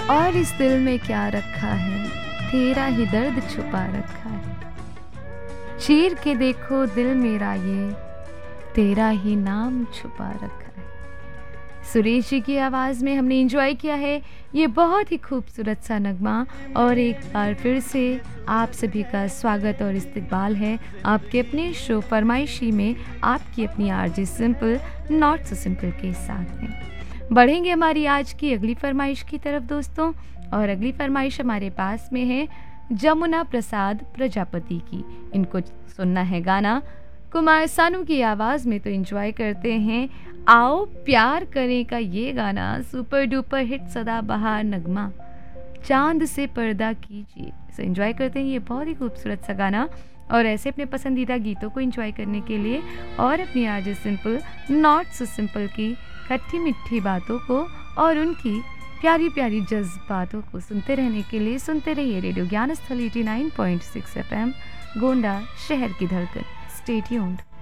और इस दिल में क्या रखा है, तेरा ही दर्द छुपा रखा है। चीर के देखो दिल मेरा ये, तेरा ही नाम छुपा रखा है। सुरेश जी की आवाज़ में हमने एंजॉय किया है ये बहुत ही खूबसूरत सा नगमा। और एक बार फिर से आप सभी का स्वागत और इस्तकबाल है आपके अपने शो फरमाइशी में, आपकी अपनी RJ simple not so simple के साथ में। बढ़ेंगे हमारी आज की अगली फरमाइश की तरफ दोस्तों, और अगली फरमाइश हमारे पास में है जमुना प्रसाद प्रजापति की। इनको सुनना है गाना कुमार सानू की आवाज़ में, तो एंजॉय करते हैं आओ प्यार करें का ये गाना, सुपर डुपर हिट सदाबहार नगमा चांद से पर्दा कीजिए। सो एंजॉय करते हैं ये बहुत ही खूबसूरत सा गाना। और ऐसे अपने पसंदीदा गीतों को एंजॉय करने के लिए और अपनी RJ simple not so simple की खट्टी मिट्ठी बातों को और उनकी प्यारी प्यारी जज्बातों को सुनते रहने के लिए सुनते रहिए रेडियो ज्ञान स्थल 89.6 FM, गोंडा शहर की धड़कन। Stay tuned.